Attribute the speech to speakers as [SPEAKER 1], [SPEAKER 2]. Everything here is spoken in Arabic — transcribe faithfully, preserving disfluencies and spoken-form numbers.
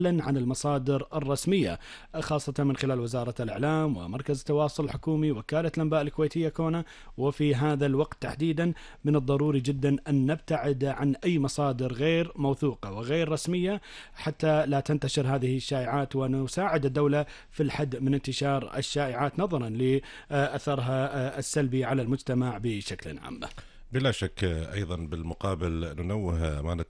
[SPEAKER 1] عن المصادر الرسمية، خاصة من خلال وزارة الإعلام ومركز التواصل الحكومي وكالة الأنباء الكويتية كونا. وفي هذا الوقت تحديدا من الضروري جدا أن نبتعد عن أي مصادر غير موثوقة وغير رسمية حتى لا تنتشر هذه الشائعات، ونساعد الدولة في الحد من انتشار الشائعات نظرا لأثرها السلبي على المجتمع بشكل عام.
[SPEAKER 2] بلا شك. أيضا بالمقابل ننوه أمانة